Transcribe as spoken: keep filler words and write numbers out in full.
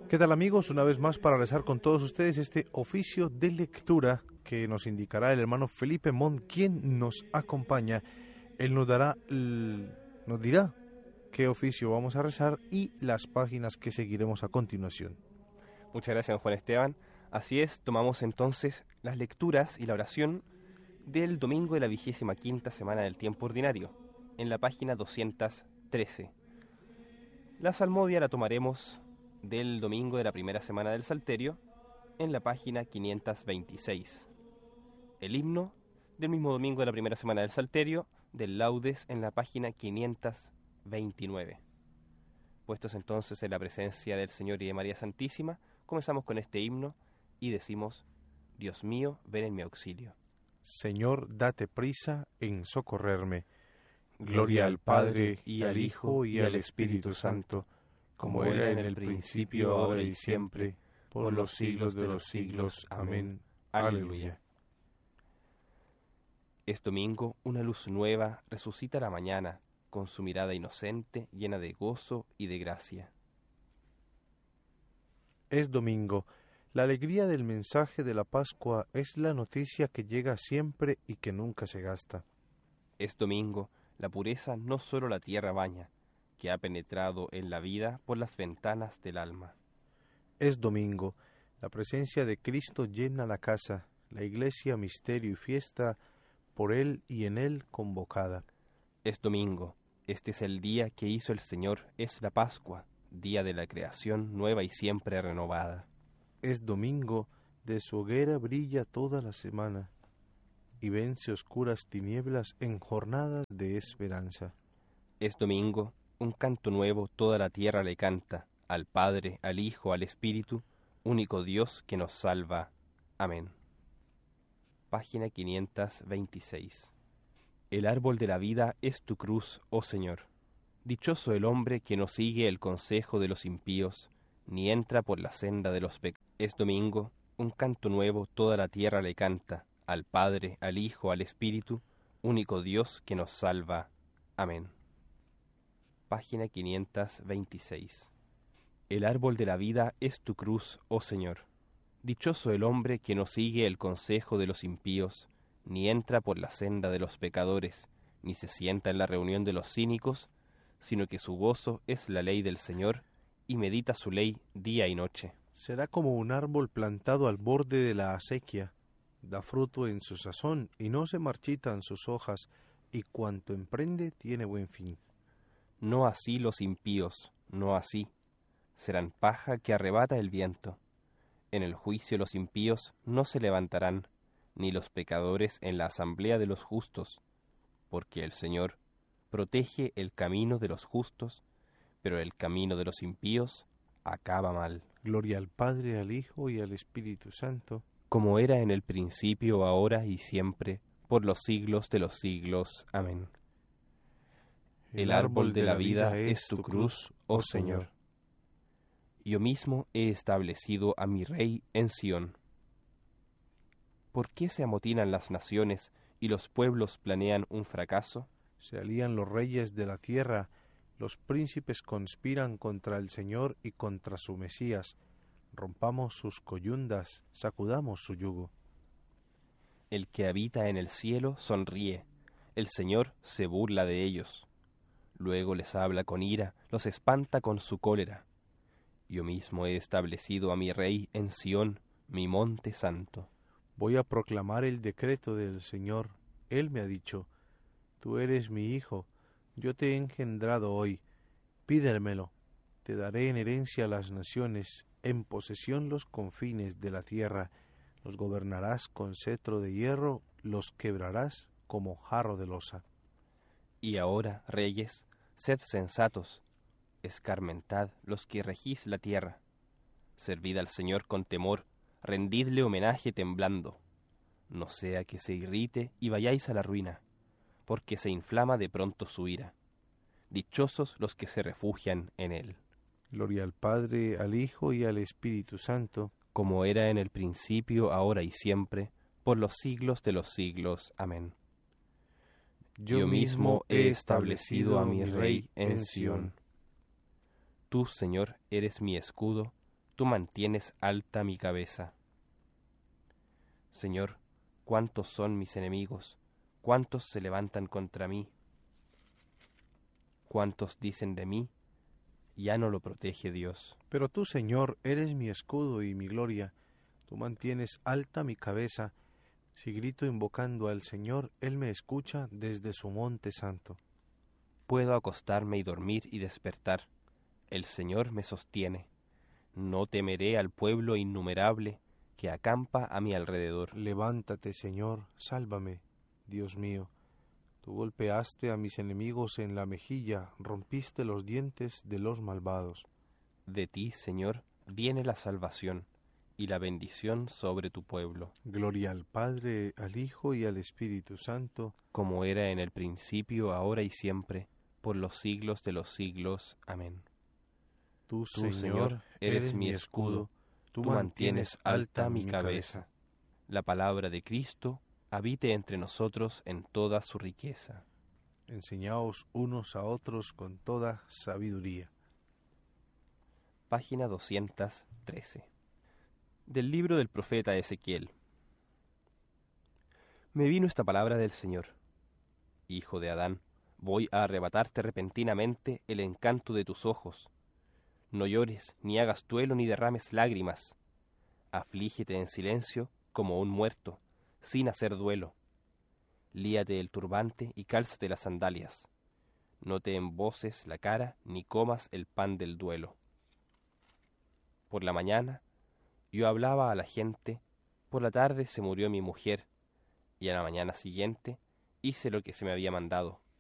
¿Qué tal, amigos? Una vez más para rezar con todos ustedes este oficio de lectura que nos indicará el hermano Felipe Mont, quien nos acompaña. Él nos dará, nos dirá qué oficio vamos a rezar y las páginas que seguiremos a continuación. Muchas gracias, Juan Esteban. Así es, tomamos entonces las lecturas y la oración del domingo de la vigésima quinta semana del tiempo ordinario, en la página doscientos trece. La salmodia la tomaremos del domingo de la primera semana del Salterio, en la página quinientos veintiséis. El himno del mismo domingo de la primera semana del Salterio, del Laudes, en la página quinientos veintinueve. Puestos entonces en la presencia del Señor y de María Santísima, comenzamos con este himno y decimos: Dios mío, ven en mi auxilio. Señor, date prisa en socorrerme. Gloria al Padre, y al Hijo, y al Espíritu Santo, como era en el principio, ahora y siempre, por los siglos de los siglos. Amén. Aleluya. Es domingo, una luz nueva resucita la mañana, con su mirada inocente, llena de gozo y de gracia. Es domingo. La alegría del mensaje de la Pascua es la noticia que llega siempre y que nunca se gasta. Es domingo. La pureza no solo la tierra baña, que ha penetrado en la vida por las ventanas del alma. Es domingo. La presencia de Cristo llena la casa, la iglesia misterio y fiesta, por Él y en Él convocada. Es domingo. Este es el día que hizo el Señor, es la Pascua, día de la creación nueva y siempre renovada. Es domingo. De su hoguera brilla toda la semana, y vence oscuras tinieblas en jornadas de esperanza. Es domingo, un canto nuevo toda la tierra le canta, al Padre, al Hijo, al Espíritu, único Dios que nos salva. Amén. Página quinientos veintiséis. El árbol de la vida es tu cruz, oh Señor. Dichoso el hombre que no sigue el consejo de los impíos, ni entra por la senda de los pecados. Es domingo, un canto nuevo toda la tierra le canta, al Padre, al Hijo, al Espíritu, único Dios que nos salva. Amén. Página quinientos veintiséis. El árbol de la vida es tu cruz, oh Señor. Dichoso el hombre que no sigue el consejo de los impíos, ni entra por la senda de los pecadores, ni se sienta en la reunión de los cínicos, sino que su gozo es la ley del Señor, y medita su ley día y noche. Será como un árbol plantado al borde de la acequia. Da fruto en su sazón, y no se marchitan sus hojas, y cuanto emprende tiene buen fin. No así los impíos, no así. Serán paja que arrebata el viento. En el juicio los impíos no se levantarán, ni los pecadores en la asamblea de los justos, porque el Señor protege el camino de los justos, pero el camino de los impíos acaba mal. Gloria al Padre, al Hijo y al Espíritu Santo, como era en el principio, ahora y siempre, por los siglos de los siglos. Amén. El árbol de la vida es tu cruz, oh Señor. Yo mismo he establecido a mi Rey en Sión. ¿Por qué se amotinan las naciones y los pueblos planean un fracaso? Se alían los reyes de la tierra, los príncipes conspiran contra el Señor y contra su Mesías. Rompamos sus coyundas, sacudamos su yugo. El que habita en el cielo sonríe, el Señor se burla de ellos. Luego les habla con ira, los espanta con su cólera. Yo mismo he establecido a mi Rey en Sión, mi monte santo. Voy a proclamar el decreto del Señor. Él me ha dicho: tú eres mi hijo, yo te he engendrado hoy. Pídemelo, te daré en herencia a las naciones, en posesión los confines de la tierra. Los gobernarás con cetro de hierro, los quebrarás como jarro de losa. Y ahora, reyes, sed sensatos, escarmentad los que regís la tierra. Servid al Señor con temor, rendidle homenaje temblando. No sea que se irrite y vayáis a la ruina, porque se inflama de pronto su ira. Dichosos los que se refugian en él. Gloria al Padre, al Hijo y al Espíritu Santo, como era en el principio, ahora y siempre, por los siglos de los siglos. Amén. Yo, Yo mismo he establecido a mi Rey en Sión. Tú, Señor, eres mi escudo, tú mantienes alta mi cabeza. Señor, cuántos son mis enemigos, cuántos se levantan contra mí, cuántos dicen de mí, ya no lo protege Dios. Pero tú, Señor, eres mi escudo y mi gloria, tú mantienes alta mi cabeza. Si grito invocando al Señor, Él me escucha desde su monte santo. Puedo acostarme y dormir y despertar, el Señor me sostiene. No temeré al pueblo innumerable que acampa a mi alrededor. Levántate, Señor, sálvame, Dios mío. Tú golpeaste a mis enemigos en la mejilla, rompiste los dientes de los malvados. De ti, Señor, viene la salvación y la bendición sobre tu pueblo. Gloria al Padre, al Hijo y al Espíritu Santo, como era en el principio, ahora y siempre, por los siglos de los siglos. Amén. Tú, Tú, Señor, Señor, eres mi escudo, tú mantienes alta mi cabeza. La palabra de Cristo habite entre nosotros en toda su riqueza. Enseñaos unos a otros con toda sabiduría. Página doscientos trece. Del libro del profeta Ezequiel. Me vino esta palabra del Señor. Hijo de Adán, voy a arrebatarte repentinamente el encanto de tus ojos. No llores, ni hagas duelo, ni derrames lágrimas. Aflígete en silencio como un muerto, sin hacer duelo. Líate el turbante y cálzate las sandalias. No te emboces la cara, ni comas el pan del duelo. Por la mañana yo hablaba a la gente, por la tarde se murió mi mujer, y a la mañana siguiente hice lo que se me había mandado.